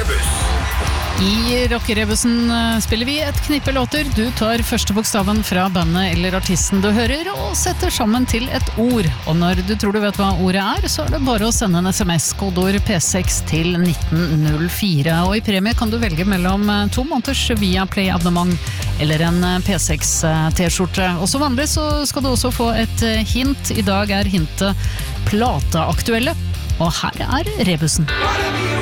Rebus. I rockerebussen spiller vi et knippe låter. Du tar første bokstaven fra bandet eller artisten du hører og setter sammen til et ord. Og når du tror du vet hva ordet så det bare å sende en SMS, kodeord P6 til 1904. Og i premie kan du velge mellom 2 måneders Viaplay-abonnement eller en P6 T-skjorte. Og så vanlig så skal du også få et hint. I dag hintet plateaktuelle. Og her Rebussen.